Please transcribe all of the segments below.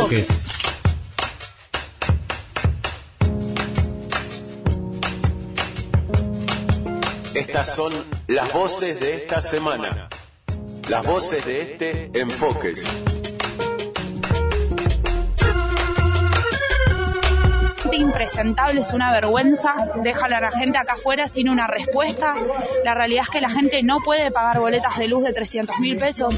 Enfoques. Estas son las voces de esta semana. Las voces de este Enfoques. Impresentable, es una vergüenza, dejan a la gente acá afuera sin una respuesta. La realidad es que la gente no puede pagar boletas de luz de 300.000 pesos.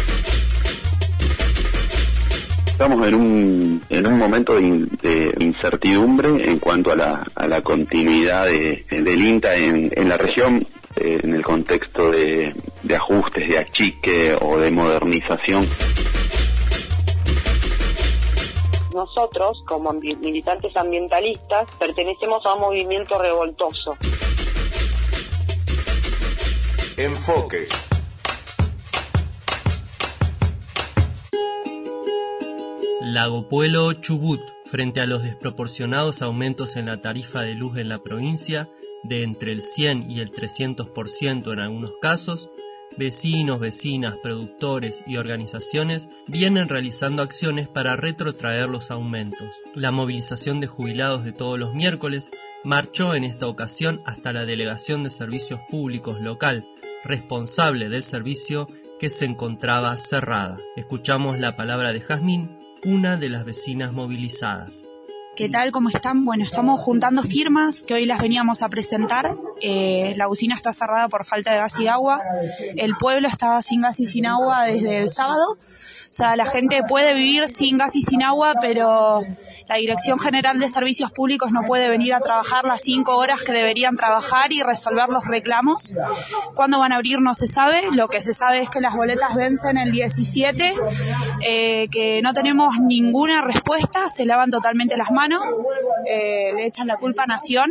Estamos en un momento de incertidumbre en cuanto a la continuidad del INTA en la región, en el contexto de ajustes, de achique o de modernización. Nosotros, como militantes ambientalistas, pertenecemos a un movimiento revoltoso. Enfoques. Lago Puelo, Chubut, frente a los desproporcionados aumentos en la tarifa de luz en la provincia, de entre el 100 y el 300% en algunos casos, vecinos, vecinas, productores y organizaciones vienen realizando acciones para retrotraer los aumentos. La movilización de jubilados de todos los miércoles marchó en esta ocasión hasta la Delegación de Servicios Públicos local, responsable del servicio que se encontraba cerrada. Escuchamos la palabra de Jazmín, una de las vecinas movilizadas. ¿Qué tal? ¿Cómo están? Bueno, estamos juntando firmas que hoy las veníamos a presentar. La usina está cerrada por falta de gas y agua. El pueblo estaba sin gas y sin agua desde el sábado. O sea, la gente puede vivir sin gas y sin agua, pero la Dirección General de Servicios Públicos no puede venir a trabajar las 5 horas que deberían trabajar y resolver los reclamos. ¿Cuándo van a abrir? No se sabe. Lo que se sabe es que las boletas vencen el 17, que no tenemos ninguna respuesta, se lavan totalmente las manos, le echan la culpa a Nación.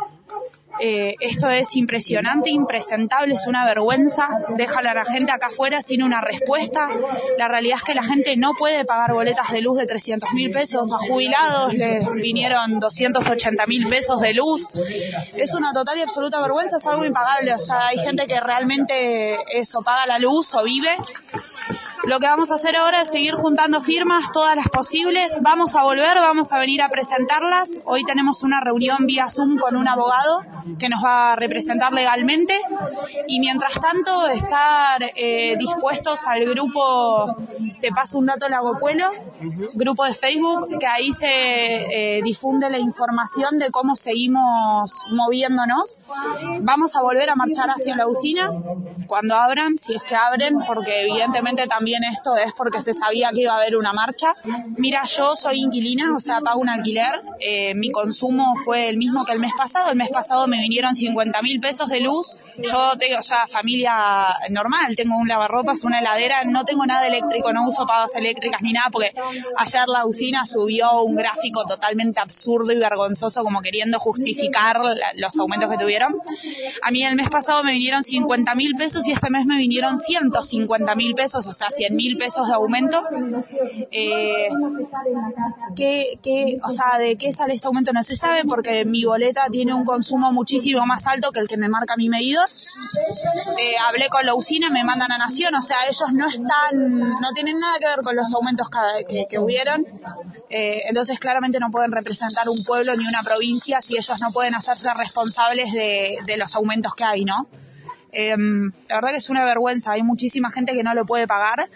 Esto es impresionante, impresentable, es una vergüenza, dejan a la gente acá afuera sin una respuesta. La realidad es que la gente no puede pagar boletas de luz de 300.000 pesos, a jubilados les vinieron 280.000 pesos de luz. Es una total y absoluta vergüenza, es algo impagable. O sea, hay gente que realmente eso, paga la luz o vive. Lo que vamos a hacer ahora es seguir juntando firmas, todas las posibles. Vamos a volver, vamos a venir a presentarlas. Hoy tenemos una reunión vía Zoom con un abogado que nos va a representar legalmente. Y mientras tanto, estar dispuestos al grupo, te paso un dato, Lago Puelo, grupo de Facebook, que ahí se difunde la información de cómo seguimos moviéndonos. Vamos a volver a marchar hacia la usina cuando abran, si es que abren, porque evidentemente también esto es porque se sabía que iba a haber una marcha. Mira, yo soy inquilina, o sea, pago un alquiler. Mi consumo fue el mismo que el mes pasado. El mes pasado me vinieron 50.000 pesos de luz. Yo tengo, o sea, familia normal, tengo un lavarropas, una heladera, no tengo nada eléctrico, no uso pavas eléctricas ni nada, porque ayer la usina subió un gráfico totalmente absurdo y vergonzoso, como queriendo justificar los aumentos que tuvieron. A mí el mes pasado me vinieron 50.000 pesos y este mes me vinieron 150.000 pesos, o sea, 100.000 pesos de aumento. O sea, ¿de qué sale este aumento? No se sabe, porque mi boleta tiene un consumo muchísimo más alto que el que me marca mi medidor. Hablé con la usina, me mandan a Nación, o sea, ellos no tienen nada que ver con los aumentos que hubieron. Entonces claramente no pueden representar un pueblo ni una provincia si ellos no pueden hacerse responsables de los aumentos que hay, ¿no? La verdad que es una vergüenza, hay muchísima gente que no lo puede pagar.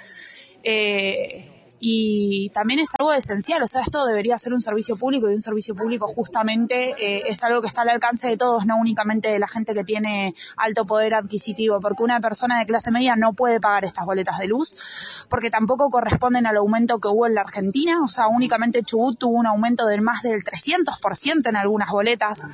Y también es algo esencial, o sea, esto debería ser un servicio público, y un servicio público justamente es algo que está al alcance de todos, no únicamente de la gente que tiene alto poder adquisitivo, porque una persona de clase media no puede pagar estas boletas de luz, porque tampoco corresponden al aumento que hubo en la Argentina. O sea, únicamente Chubut tuvo un aumento de más del 300% en algunas boletas.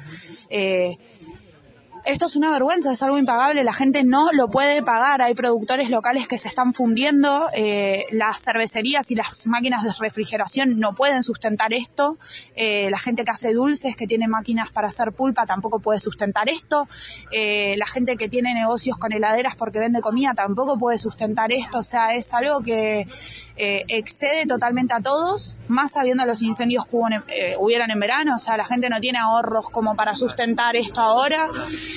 Esto es una vergüenza, es algo impagable, la gente no lo puede pagar. Hay productores locales que se están fundiendo, las cervecerías y las máquinas de refrigeración no pueden sustentar esto, la gente que hace dulces, que tiene máquinas para hacer pulpa, tampoco puede sustentar esto, la gente que tiene negocios con heladeras porque vende comida tampoco puede sustentar esto. O sea, es algo que excede totalmente a todos, más sabiendo los incendios que hubieron en verano. O sea, la gente no tiene ahorros como para sustentar esto ahora.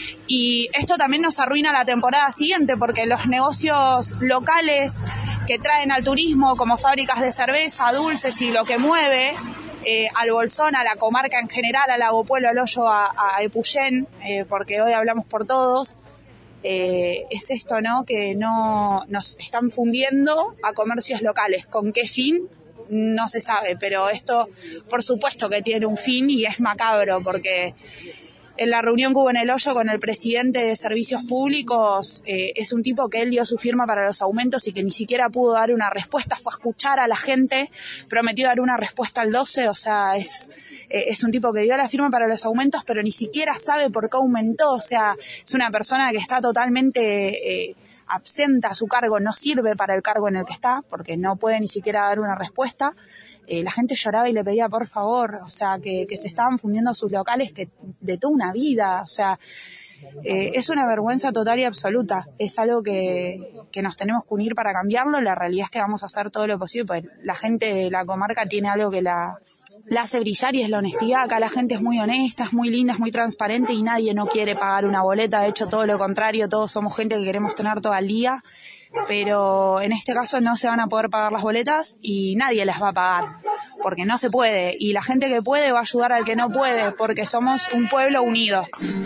Y esto también nos arruina la temporada siguiente, porque los negocios locales que traen al turismo, como fábricas de cerveza, dulces y lo que mueve al Bolsón, a la comarca en general, a Lago Puelo, al Hoyo, a Epuyén, porque hoy hablamos por todos, es esto, ¿no? Que no nos están fundiendo a comercios locales. ¿Con qué fin? No se sabe, pero esto por supuesto que tiene un fin y es macabro, porque en la reunión que hubo en El Hoyo con el presidente de Servicios Públicos, es un tipo que él dio su firma para los aumentos y que ni siquiera pudo dar una respuesta, fue a escuchar a la gente, prometió dar una respuesta al 12, o sea, es un tipo que dio la firma para los aumentos, pero ni siquiera sabe por qué aumentó, o sea, es una persona que está totalmente absenta a su cargo, no sirve para el cargo en el que está, porque no puede ni siquiera dar una respuesta. La gente lloraba y le pedía por favor, o sea, que se estaban fundiendo sus locales que de toda una vida, o sea, es una vergüenza total y absoluta, es algo que nos tenemos que unir para cambiarlo. La realidad es que vamos a hacer todo lo posible, porque la gente de la comarca tiene algo que la hace brillar y es la honestidad. Acá la gente es muy honesta, es muy linda, es muy transparente y nadie no quiere pagar una boleta, de hecho todo lo contrario, todos somos gente que queremos tener todo al día, pero en este caso no se van a poder pagar las boletas y nadie las va a pagar, porque no se puede, y la gente que puede va a ayudar al que no puede, porque somos un pueblo unido.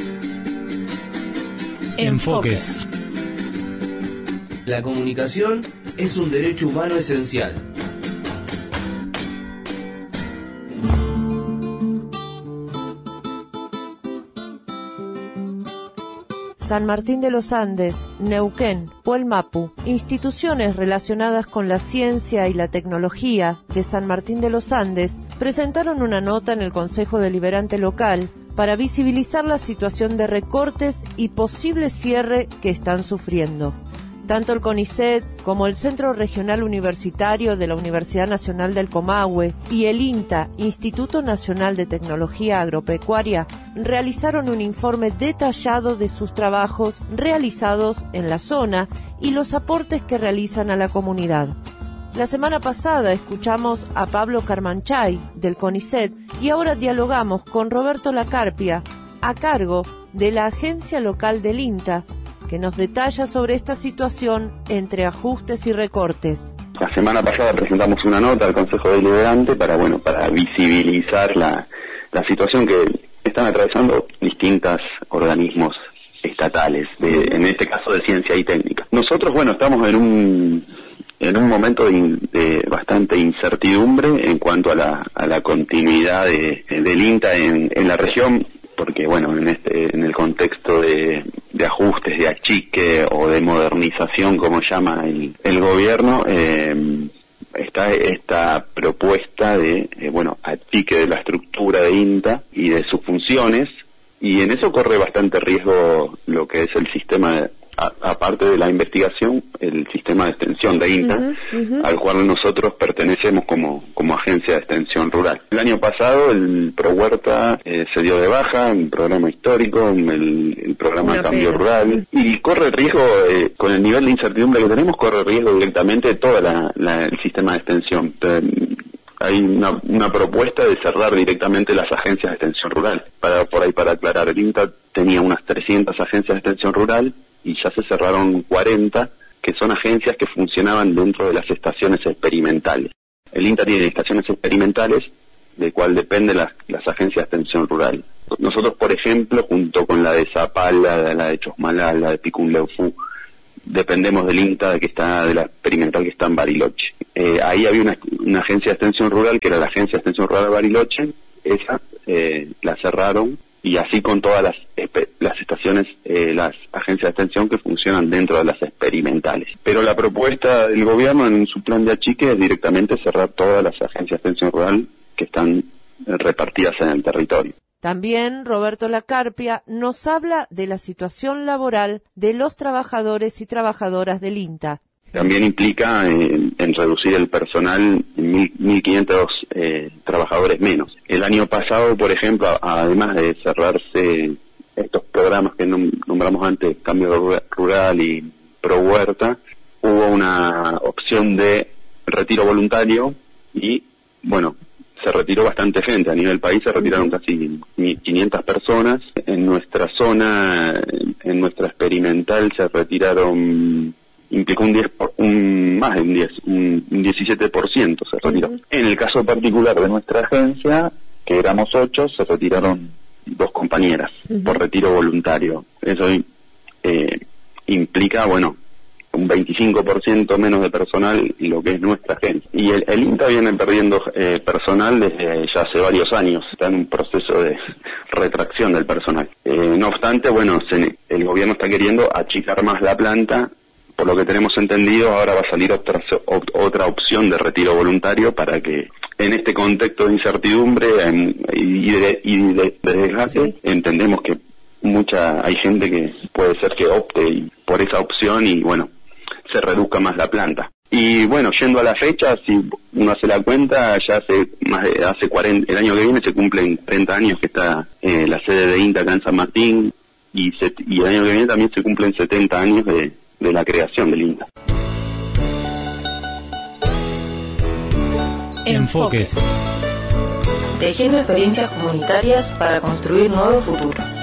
Enfoques. La comunicación es un derecho humano esencial. San Martín de los Andes, Neuquén, Puelmapu, instituciones relacionadas con la ciencia y la tecnología de San Martín de los Andes presentaron una nota en el Consejo Deliberante local para visibilizar la situación de recortes y posible cierre que están sufriendo. Tanto el CONICET como el Centro Regional Universitario de la Universidad Nacional del Comahue y el INTA, Instituto Nacional de Tecnología Agropecuaria, realizaron un informe detallado de sus trabajos realizados en la zona y los aportes que realizan a la comunidad. La semana pasada escuchamos a Pablo Carmanchay, del CONICET, y ahora dialogamos con Roberto Lacarpia, a cargo de la agencia local del INTA, que nos detalla sobre esta situación entre ajustes y recortes. La semana pasada presentamos una nota al Consejo Deliberante para visibilizar la situación que están atravesando distintos organismos estatales, en este caso de ciencia y técnica. Nosotros, estamos en un momento de bastante incertidumbre en cuanto a la continuidad del INTA en la región, porque en el contexto de ajustes, de achique o de modernización, como llama el gobierno, está esta propuesta de achique de la estructura de INTA y de sus funciones, y en eso corre bastante riesgo lo que es el sistema, aparte de la investigación, el sistema de extensión de INTA, al cual nosotros pertenecemos como agencia de extensión rural. El año pasado el ProHuerta se dio de baja, un programa histórico, el programa Cambio Rural, y corre riesgo, con el nivel de incertidumbre que tenemos, corre riesgo directamente todo el sistema de extensión. Hay una propuesta de cerrar directamente las agencias de extensión rural. Para aclarar, el INTA tenía unas 300 agencias de extensión rural, y ya se cerraron 40, que son agencias que funcionaban dentro de las estaciones experimentales. El INTA tiene estaciones experimentales, de cual dependen las agencias de extensión rural. Nosotros, por ejemplo, junto con la de Zapala, la de Chosmalal, la de Picunleufú, dependemos del INTA de la experimental que está en Bariloche. Ahí había una agencia de extensión rural, que era la agencia de extensión rural de Bariloche. Esa la cerraron, y así con todas las estaciones, las agencias de extensión que funcionan dentro de las experimentales. Pero la propuesta del gobierno en su plan de achique es directamente cerrar todas las agencias de extensión rural que están repartidas en el territorio. También Roberto Lacarpia nos habla de la situación laboral de los trabajadores y trabajadoras del INTA. También implica en reducir el personal en 1.500 trabajadores menos. El año pasado, por ejemplo, además de cerrarse estos programas que nombramos antes, Cambio Rural y ProHuerta, hubo una opción de retiro voluntario y, se retiró bastante gente. A nivel país se retiraron casi 500 personas. En nuestra zona, en nuestra experimental, se retiraron, implicó un 17% se retiró. En el caso particular de nuestra agencia, que éramos 8, se retiraron 2 compañeras por retiro voluntario. Eso implica, bueno, un 25% menos de personal y lo que es nuestra agencia. Y el INTA viene perdiendo personal desde ya hace varios años, está en un proceso de retracción del personal. No obstante, bueno, el gobierno está queriendo achicar más la planta. Por lo que tenemos entendido, ahora va a salir otra opción de retiro voluntario para que en este contexto de incertidumbre y de desgaste, entendemos que hay gente que puede ser que opte por esa opción y bueno, se reduzca más la planta. Y bueno, yendo a la fecha, si uno hace la cuenta, ya hace 40, el año que viene se cumplen 30 años que está la sede de INTA acá en San Martín, y el año que viene también se cumplen 70 años de la creación del INTA. Enfoques. Tejiendo experiencias comunitarias para construir nuevos futuros.